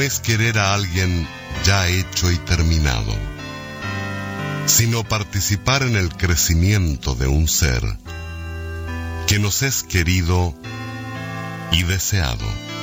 no es querer a alguien ya hecho y terminado, sino participar en el crecimiento de un ser que nos es querido y deseado.